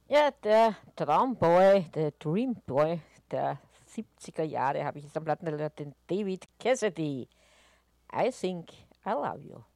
Ja, der Traumboy, der Dreamboy der 70er Jahre habe ich jetzt am Plattenteller, den David Cassidy. I think I love you.